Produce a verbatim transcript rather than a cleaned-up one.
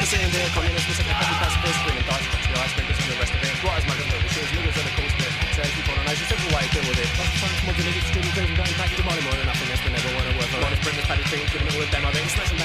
saying they're communists, we're second happy pacifists, bringing thoughts, touch the ice breakers and the rest of it. What is my government? The shows niggas on the coast, but says people on ice, it's simple why I deal with it. Lots of times, smudging niggas, student crazy, dying back to Molly more than nothing else, but never wanna work for. One is bringing paddy things to the middle of them, I think, smashing